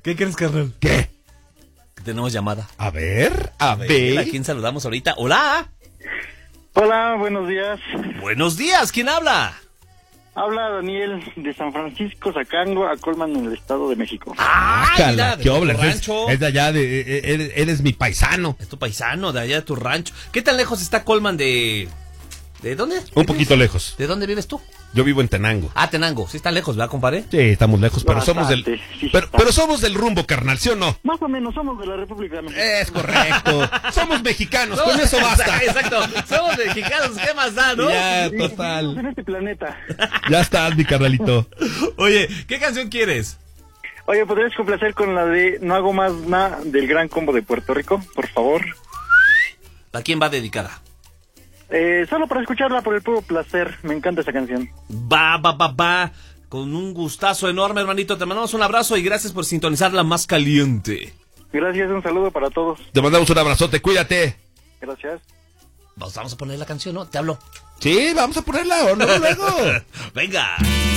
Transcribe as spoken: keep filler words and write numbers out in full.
¿Qué crees, carnal? ¿Qué? Que tenemos llamada. A ver, a, A ver. ver, ¿a quién saludamos ahorita? ¡Hola! Hola, buenos días. Buenos días, ¿quién habla? Habla Daniel de San Francisco Zacango, a Colman, en el Estado de México. ¡Ah, Cala, mira, de qué tu obla, es, rancho! es de allá, de, eh, eres, eres mi paisano. Es tu paisano, de allá de tu rancho. ¿Qué tan lejos está Colman de... ¿De dónde? Un poquito lejos. ¿De dónde vives tú? Yo vivo en Tenango. Ah, Tenango. Sí está lejos, ¿verdad, compadre? Sí, estamos lejos, pero Bastante, somos del sí pero, está. pero somos del rumbo, carnal, ¿sí o no? Más o menos somos de la República Mexicana. Es correcto. Somos mexicanos, con eso basta. Exacto. Somos mexicanos, ¿qué más da, no? Ya, Sí, total. vivimos en este planeta. Ya estás, mi carnalito. Oye, ¿qué canción quieres? Oye, ¿podrías complacer con la de No hago más nada del Gran Combo de Puerto Rico, por favor? ¿A quién va dedicada? Eh, solo para escucharla por el puro placer. Me encanta esa canción. Va, va, va, va. Con un gustazo enorme, hermanito. Te mandamos un abrazo y gracias por sintonizar la más caliente. Gracias, un saludo para todos. Te mandamos un abrazote, cuídate. Gracias. Vamos, vamos a poner la canción, ¿no? Te hablo. Sí, vamos a ponerla, ¿o no? Luego. Venga.